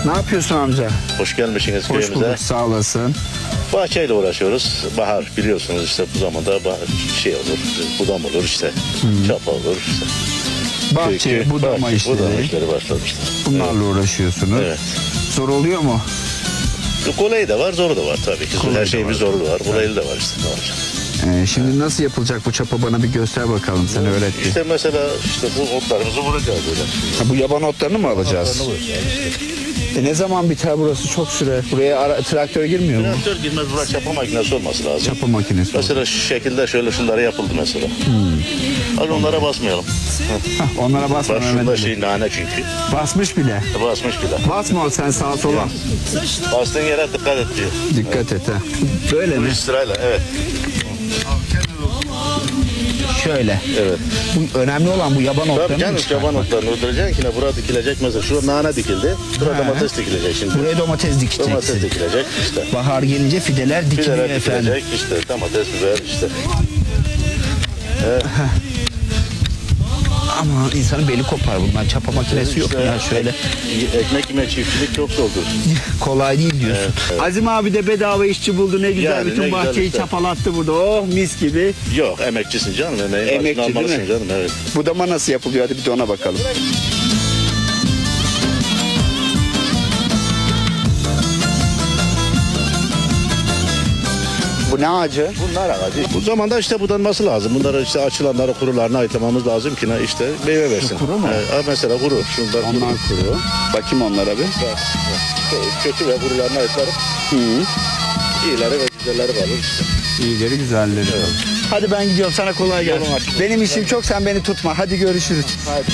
Ne yapıyorsun amca? Hoş gelmişsiniz Hoş köyümüze. bulduk, sağ olasın. Bahçeyle uğraşıyoruz. Bahar biliyorsunuz işte bu zamanda şey olur, budam olur işte, çapa olur işte. Bahçe, budama işleri. Budama işleri başlamıştı. Bunlarla uğraşıyorsunuz. Evet. Zor oluyor mu? Kolayı da var, zoru da var tabii ki. Kolayı Her da şeyin var. bir zoru da var, kolayı da var işte. Ne olacak? Şimdi nasıl yapılacak bu çapa, bana bir göster bakalım, sen öğret bir. İşte mesela işte bu otlarımızı vuracağız böyle. Ha, bu yaban otlarını mı alacağız? Ne zaman biter burası, çok sürer. Buraya traktör girmiyor mu? Traktör girmez, buraya çapa makinesi olması lazım. Çapa makinesi. Mesela şu şekilde şöyle şunları yapıldı mesela. Hadi onlara basmayalım. Hah, onlara basma Bak Mehmet şunda Ali. şey nane çünkü. Basmış bile. Basmış bile. Basma sen sağa sola. Bastığın yere dikkat et diyor. Dikkat et ha. Böyle mi? Sırayla evet. Şöyle. Evet. Bu önemli olan bu yaban Tabii otlarını canım mı çıkartmak? yaban otlarını öldüreceksin ki buraya dikilecek mesela. Şurada nane dikildi. Buraya domates dikilecek şimdi. Buraya domates Domates dikeceksin. dikilecek işte. Bahar gelince fideler dikiliyor Fideler efendim. dikilecek işte. Domates, biber işte. Ama insanın beli kopar bundan. Çapa makinesi yok İşte ya şöyle. Ekmek yeme çiftçilik çok zordur. Kolay değil diyorsun. Evet, evet. Azim abi de bedava işçi buldu, ne güzel, Yani bütün ne güzel bahçeyi işte. çapalattı burada. Oh mis gibi. Yok emekçisin canım. Emekçi değil mi? Almalısın canım evet. Budama nasıl yapılıyor, hadi bir de ona bakalım. Bu ne ağacı? Bunlar ağacı. Bu zamanda işte budanması lazım. Bunları işte açılanları, kurularını ayıtlamamız lazım ki işte meyve versin. Kuru mu? Mesela kuru. Şunlar kuru. Onlar kuru. Bakayım onlara bir. Bak, kötü ve kurularını ayıtlarım. İyileri ve güzelleri kalır işte. İyileri güzelleri. Hadi ben gidiyorum, sana kolay gelsin. Yolun açık. Benim işim çok, sen beni tutma. Hadi görüşürüz.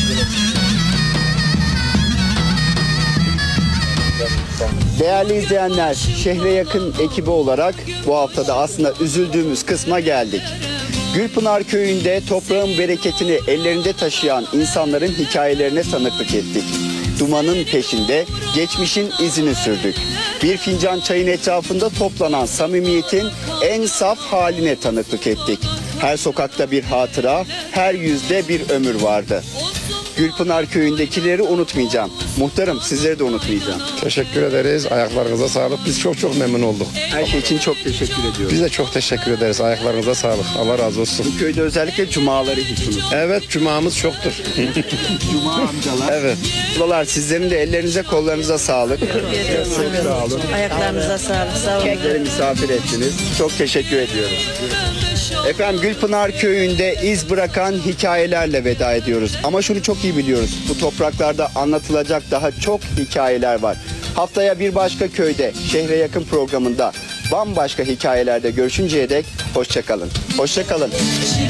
Değerli izleyenler, şehre yakın ekibi olarak bu haftada aslında üzüldüğümüz kısma geldik. Gülpınar Köyü'nde toprağın bereketini ellerinde taşıyan insanların hikayelerine tanıklık ettik. Dumanın peşinde geçmişin izini sürdük. Bir fincan çayın etrafında toplanan samimiyetin en saf haline tanıklık ettik. Her sokakta bir hatıra, her yüzde bir ömür vardı. Gülpınar Köyü'ndekileri unutmayacağım. Muhtarım, sizleri de unutmayacağım. Teşekkür ederiz. Ayaklarınıza sağlık. Biz çok memnun olduk. Her şey için çok teşekkür ediyorum. Biz de çok teşekkür ederiz. Ayaklarınıza sağlık. Allah razı olsun. Bu köyde özellikle cumaları hiç unutmayın. Evet, cumamız çoktur. Cuma amcalar. Evet. Ablalar, sizlerin de ellerinize kollarınıza sağlık. Çok sağ olun. Ayaklarınıza sağlık. Sağ olun. Bizleri misafir ettiniz. Çok teşekkür ediyorum. Efendim, Gülpınar Köyü'nde iz bırakan hikayelerle veda ediyoruz. Ama şunu çok iyi biliyoruz. Bu topraklarda anlatılacak daha çok hikayeler var. Haftaya bir başka köyde, şehre yakın programında bambaşka hikayelerde görüşünceye dek hoşça kalın. Hoşça kalın.